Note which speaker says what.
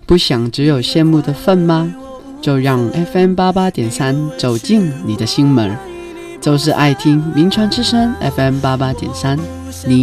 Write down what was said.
Speaker 1: 不想只有羡慕的份吗？就让 FM88.3 走进你的心门，就是爱听名传之声 FM88.3，你